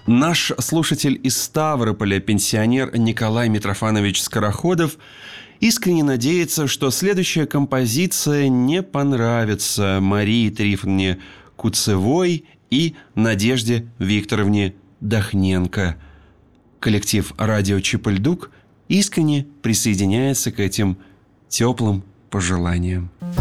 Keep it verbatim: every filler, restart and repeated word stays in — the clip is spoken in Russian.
Наш слушатель из Ставрополя, пенсионер Николай Митрофанович Скороходов, искренне надеется, что следующая композиция не понравится Марии Трифоновне Куцевой и Надежде Викторовне Дахненко. Коллектив «Радио Чепыльдук» искренне присоединяется к этим теплым пожеланиям.